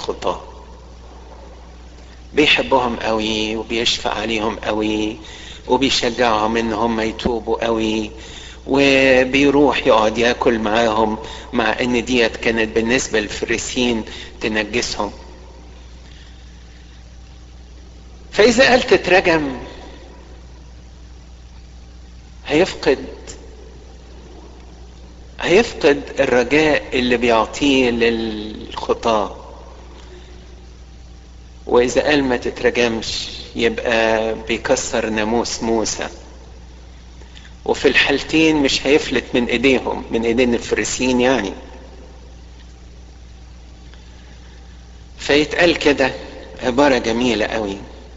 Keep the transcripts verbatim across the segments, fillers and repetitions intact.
الخطاة، بيحبهم قوي وبيشفق عليهم قوي وبيشجعهم ان هم يتوبوا قوي، وبيروح يقعد ياكل معاهم، مع ان ديت كانت بالنسبة للفريسيين تنجسهم. فاذا قال تترجم هيفقد هيفقد الرجاء اللي بيعطيه للخطاة، واذا قال ما تترجمش يبقى بيكسر ناموس موسى، وفي الحالتين مش هيفلت من ايديهم، من ايدين الفريسيين يعني. فيتقال كده عبارة جميلة قوي،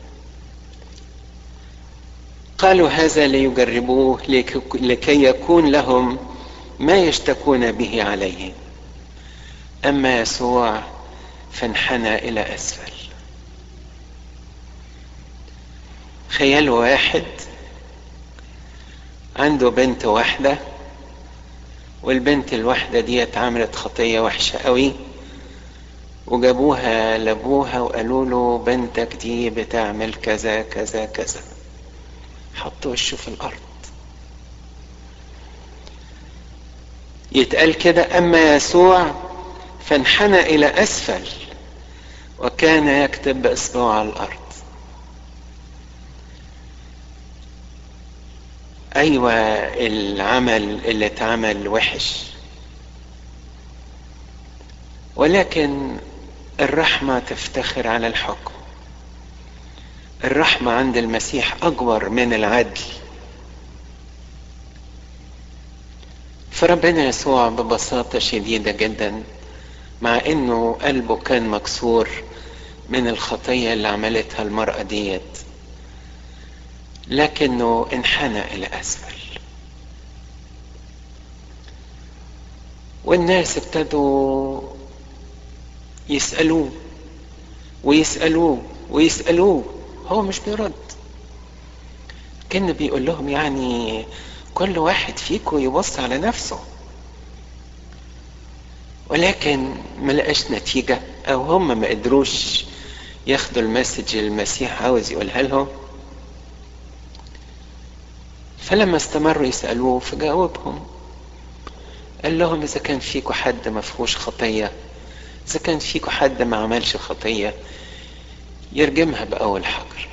قالوا هذا ليجربوه لكي يكون لهم ما يشتكون به عليه، اما يسوع فانحنى الى اسفل. خيالوا واحد عنده بنت واحدة، والبنت الواحدة دي عملت خطية وحشة قوي، وجابوها لابوها وقالوا له بنتك دي بتعمل كذا كذا كذا، حطوا وشه في الارض. يتقال كده اما يسوع فانحنى الى اسفل وكان يكتب باصبعه على الارض. ايوه العمل اللي اتعمل وحش، ولكن الرحمة تفتخر على الحكم. الرحمة عند المسيح اكبر من العدل. فربنا يسوع ببساطة شديدة جدا، مع انه قلبه كان مكسور من الخطية اللي عملتها المرأة ديت، لكنه انحنى الى اسفل. والناس ابتدوا يسألوه ويسألوه ويسألوه، هو مش بيرد. كان بيقول لهم يعني كل واحد فيكم يبص على نفسه، ولكن ما لقاش نتيجة، او هم ما قدروش ياخدوا المسج المسيح عاوز يقولها لهم. فلما استمروا يسألوه فجاوبهم، قال لهم اذا كان فيكم حد ما فيهوش خطية، اذا كان فيكم حد ما عملش خطية يرجمها بأول حجر.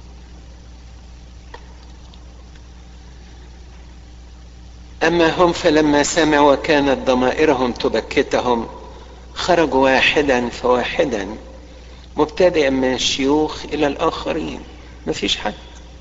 اما هم فلما سمعوا وكانت ضمائرهم تبكتهم خرجوا واحدا فواحدا مبتدئا من الشيوخ الى الاخرين. مفيش حد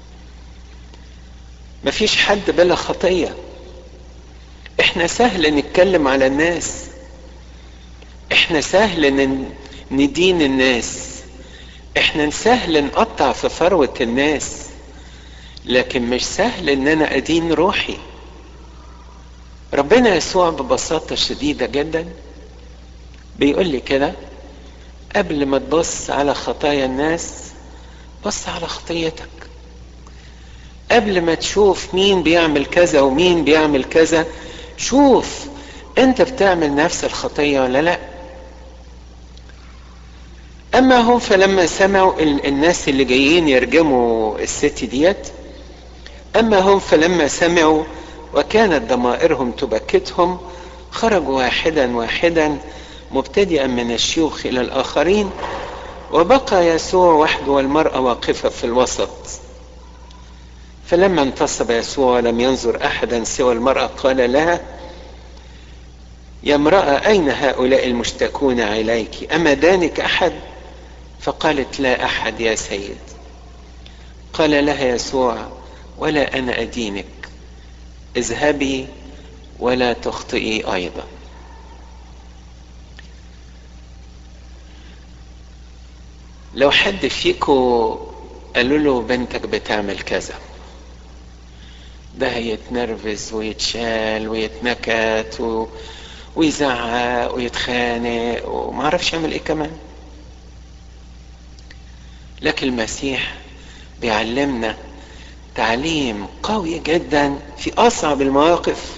مفيش حد بلا خطية. احنا سهل نتكلم على الناس، احنا سهل ندين الناس، احنا سهل نقطع في فروة الناس، لكن مش سهل ان انا ادين روحي. ربنا يسوع ببساطة شديدة جدا بيقول لي كده، قبل ما تبص على خطايا الناس بص على خطيتك. قبل ما تشوف مين بيعمل كذا ومين بيعمل كذا، شوف انت بتعمل نفس الخطية ولا لا. اما هم فلما سمعوا الناس اللي جايين يرجموا الست ديت، اما هم فلما سمعوا وكانت ضمائرهم تبكتهم خرجوا واحدا واحدا مبتدئا من الشيوخ الى الاخرين، وبقى يسوع وحده والمرأة واقفة في الوسط. فلما انتصب يسوع لم ينظر احدا سوى المرأة قال لها يا امرأة اين هؤلاء المشتكون عليك؟ اما دانك احد؟ فقالت لا احد يا سيد. قال لها يسوع ولا انا ادينك، اذهبي ولا تخطئي ايضا. لو حد فيكو قالوا له بنتك بتعمل كذا، ده هيتنرفز ويتشال ويتنكت و... ويزعق ويتخانق ومعرفش يعمل ايه كمان. لكن المسيح بيعلمنا تعليم قوي جدا في اصعب المواقف،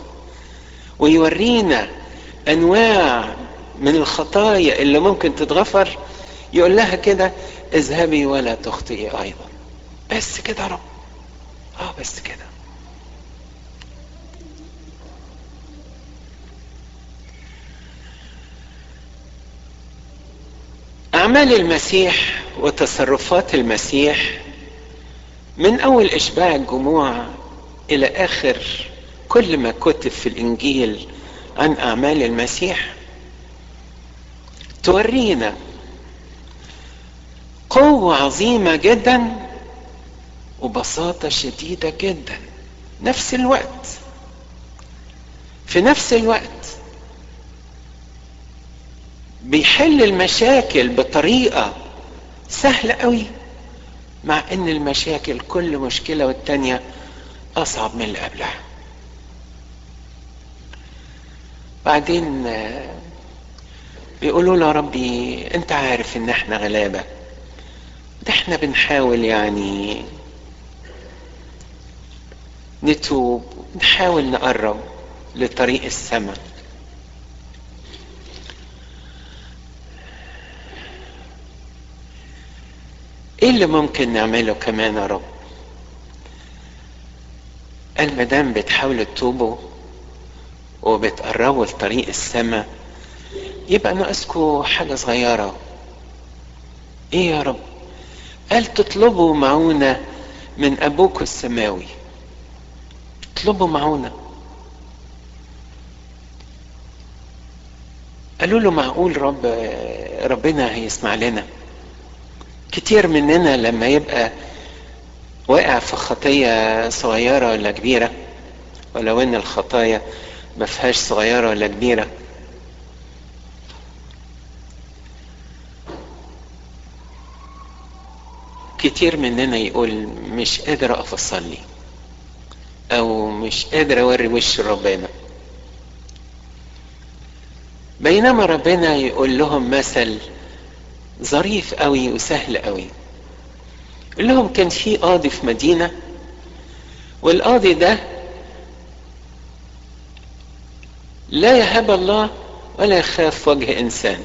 ويورينا انواع من الخطايا اللي ممكن تتغفر يقول لها كده اذهبي ولا تخطئي ايضا. بس كده يا رب، اه بس كده. اعمال المسيح وتصرفات المسيح من اول اشباع الجموع الى اخر كل ما كتب في الانجيل عن اعمال المسيح تورينا قوة عظيمة جدا وبساطة شديدة جدا نفس الوقت. في نفس الوقت بيحل المشاكل بطريقة سهلة قوي، مع ان المشاكل كل مشكلة والتانية اصعب من اللي قبلها. بعدين بيقولوا له ربي انت عارف ان احنا غلابة، ده احنا بنحاول يعني نتوب، نحاول نقرب لطريق السماء. ايه اللي ممكن نعمله كمان يا رب؟ قال مادام بتحاولوا تتوبوا وبتقربوا لطريق السماء يبقى ناقصكوا حاجة صغيرة. ايه يا رب؟ قال تطلبوا معونة من ابوكوا السماوي. اطلبوا معونة. قالوا له معقول رب ربنا هيسمع لنا؟ كتير مننا لما يبقى واقع في خطية صغيرة ولا كبيرة، ولو ان الخطايا ما فيهاش صغيرة ولا كبيرة، كتير مننا يقول مش قادر اقف اصلي، او مش قادر اوري وش ربنا. بينما ربنا يقول لهم مثل ظريف قوي وسهل قوي. يقول لهم كان في قاضي في مدينة، والقاضي ده لا يهاب الله ولا يخاف وجه انسان،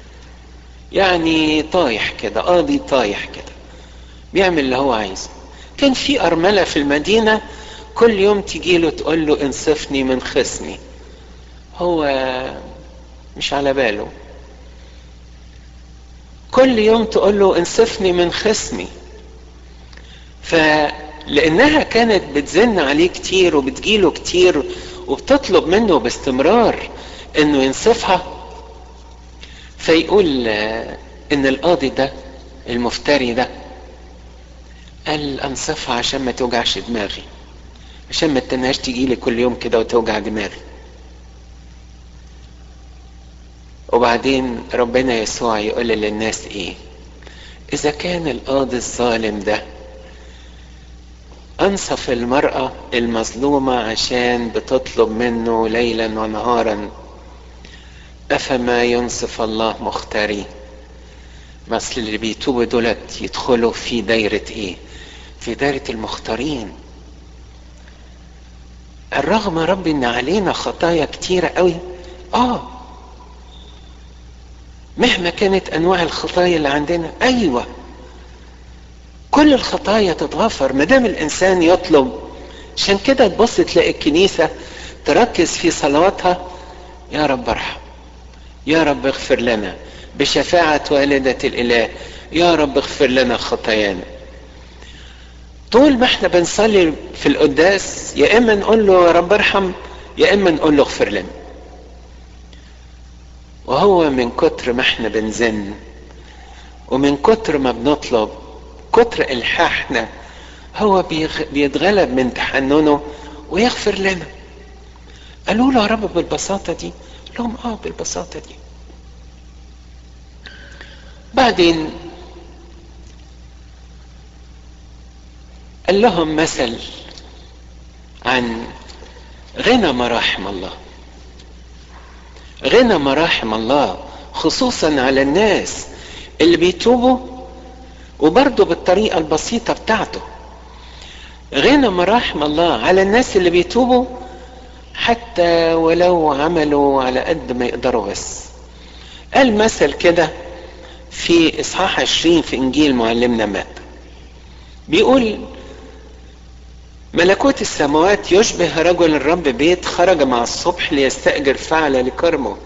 يعني طايح كده، قاضي طايح كده بيعمل اللي هو عايزه. كان في ارملة في المدينة كل يوم تجيله تقول له انصفني من خصمي، هو مش على باله. كل يوم تقول له انصفني من خصمي. فلانها كانت بتزن عليه كتير وبتجيله كتير وبتطلب منه باستمرار انه ينصفها، فيقول ان القاضي ده المفتري ده قال انصفها عشان ما توجعش دماغي، عشان ما تنهاش تجيلي كل يوم كده وتوجع دماغي. وبعدين ربنا يسوع يقول للناس ايه؟ اذا كان القاضي الظالم ده انصف المرأة المظلومة عشان بتطلب منه ليلا ونهارا، افما ينصف الله مختاري؟ مثل اللي بيتوبوا دولت يدخلوا في دايرة ايه؟ في دايرة المختارين. الرغم رب ان علينا خطايا كتيرة قوي، اه مهما كانت انواع الخطايا اللي عندنا، ايوه كل الخطايا تتغفر مادام الانسان يطلب. عشان كده تبص تلاقي الكنيسة تركز في صلواتها يا رب ارحم، يا رب اغفر لنا بشفاعة والدة الاله، يا رب اغفر لنا خطايانا. طول ما احنا بنصلي في القداس يا اما نقول له يا رب ارحم، يا اما نقول له اغفر لنا. وهو من كتر ما احنا بنزن ومن كتر ما بنطلب، كتر الحاحنا، هو بيتغلب من تحننه ويغفر لنا. قالوا له يا رب بالبساطة دي؟ لهم اه بالبساطة دي. بعدين قال لهم مثل عن غنى مراحم الله. غنى مراحم الله خصوصا على الناس اللي بيتوبوا وبرضه بالطريقة البسيطة بتاعته. غنى مراحم الله على الناس اللي بيتوبوا حتى ولو عملوا على قد ما يقدروا بس. قال مثل كده في إصحاح عشرين في إنجيل معلمنا متى، بيقول: ملكوت السماوات يشبه رجل الرب بيت خرج مع الصبح ليستأجر فعلة لكرمه،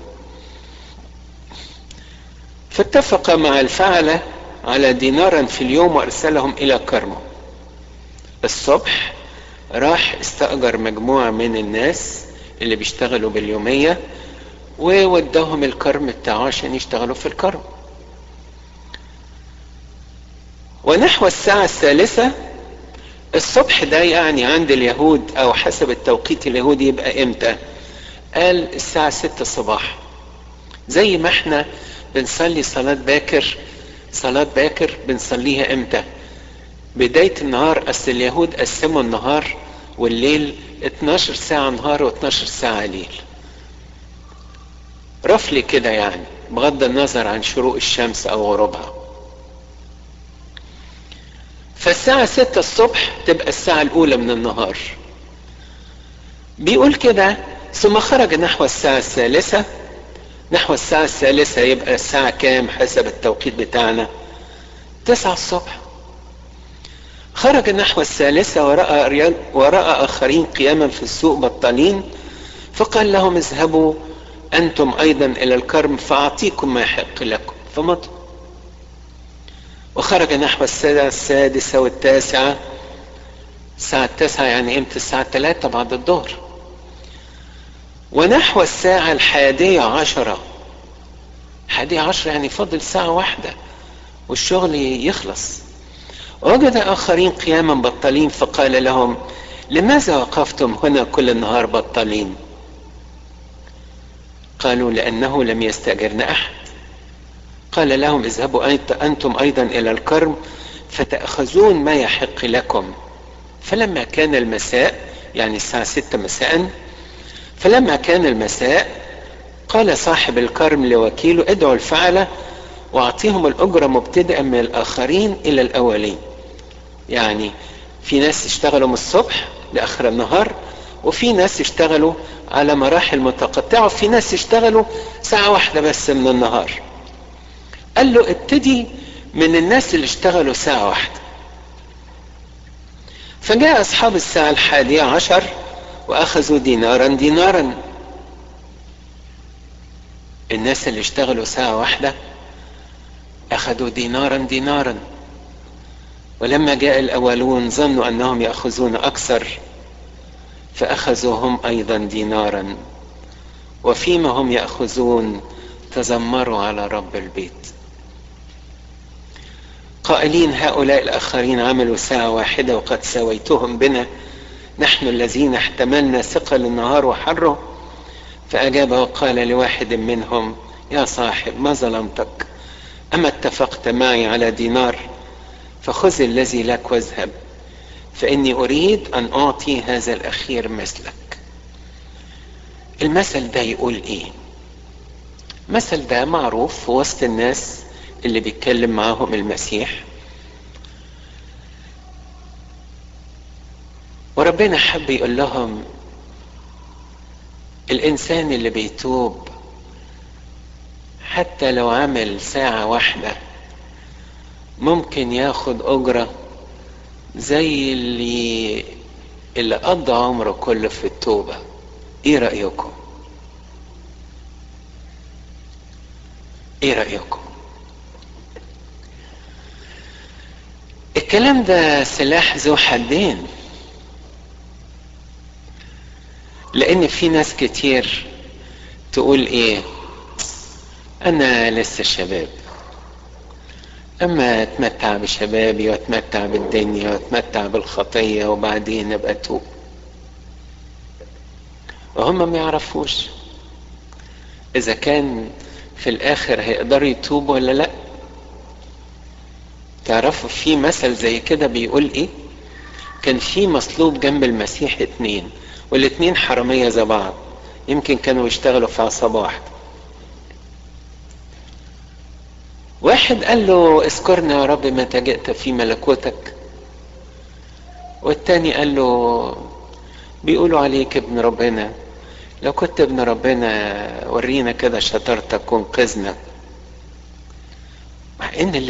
فاتفق مع الفعلة على دينارا في اليوم وأرسلهم إلى كرمه. الصبح راح استأجر مجموعة من الناس اللي بيشتغلوا باليومية ووداهم الكرم بتاعه عشان يشتغلوا في الكرم. ونحو الساعة الثالثة الصبح، ده يعني عند اليهود او حسب التوقيت اليهودي يبقى امتى؟ قال الساعة ستة الصباح. زي ما احنا بنصلي صلاة باكر، صلاة باكر بنصليها امتى؟ بداية النهار. اصل اليهود قسموا النهار والليل اتناشر ساعة نهار واتناشر ساعة ليل، رفلي كده يعني، بغض النظر عن شروق الشمس او غروبها. فالساعة ستة الصبح تبقى الساعة الاولى من النهار. بيقول كده: ثم خرج نحو الساعة الثالثة. نحو الساعة الثالثة يبقى الساعة كام حسب التوقيت بتاعنا؟ تسعة الصبح. خرج نحو الثالثة ورأى, ورأى آخرين قياما في السوق بطالين، فقال لهم: اذهبوا أنتم أيضا إلى الكرم فأعطيكم ما يحق لكم، فمضوا. وخرج نحو الساعة السادسة والتاسعة. الساعة التاسعة يعني امتى؟ الساعة الثلاثة بعد الظهر. ونحو الساعة الحادية عشرة. حادية عشرة يعني فضل ساعة واحدة والشغل يخلص. وجد آخرين قياما بطالين، فقال لهم: لماذا وقفتم هنا كل النهار بطالين؟ قالوا: لأنه لم يستأجرنا أحد. قال لهم: اذهبوا أنتم أيضا إلى الكرم فتأخذون ما يحق لكم. فلما كان المساء، يعني الساعة ستة مساء، فلما كان المساء قال صاحب الكرم لوكيله: ادعوا الفعلة واعطيهم الأجرة مبتدئا من الآخرين إلى الأولين. يعني في ناس اشتغلوا من الصبح لآخر النهار، وفي ناس اشتغلوا على مراحل متقطعة، وفي ناس اشتغلوا ساعة واحدة بس من النهار. قال له: ابتدي من الناس اللي اشتغلوا ساعة واحدة. فجاء أصحاب الساعة الحادية عشر وأخذوا دينارا دينارا. الناس اللي اشتغلوا ساعة واحدة أخذوا دينارا دينارا. ولما جاء الأولون ظنوا أنهم يأخذون أكثر، فأخذوا هم أيضا دينارا. وفيما هم يأخذون تذمروا على رب البيت قائلين: هؤلاء الآخرين عملوا ساعة واحدة وقد سويتهم بنا، نحن الذين احتملنا ثقل النهار وحره. فأجاب وقال لواحد منهم: يا صاحب، ما ظلمتك؟ أما اتفقت معي على دينار؟ فخذ الذي لك واذهب، فإني أريد أن أعطي هذا الأخير مثلك. المثل ده يقول إيه؟ المثل ده معروف في وسط الناس اللي بيتكلم معاهم المسيح، وربنا حب يقول لهم: الإنسان اللي بيتوب حتى لو عمل ساعة واحدة ممكن ياخد أجرة زي اللي اللي قضى عمره كله في التوبة. ايه رأيكم؟ ايه رأيكم؟ الكلام ده سلاح ذو حدين، لان في ناس كتير تقول ايه: انا لسه شباب، اما اتمتع بشبابي واتمتع بالدنيا واتمتع بالخطية وبعدين ابقى توب. وهم ما يعرفوش اذا كان في الاخر هيقدروا يتوبوا ولا لا. تعرفوا في مثل زي كده بيقول ايه؟ كان في مصلوب جنب المسيح اتنين، والاتنين حرامية زي بعض، يمكن كانوا يشتغلوا في عصابة واحدة. واحد قال له: اذكرنا يا رب متى جئت في ملكوتك. والتاني قال له: بيقولوا عليك ابن ربنا، لو كنت ابن ربنا ورينا كده شطارتك وانقذنا. ان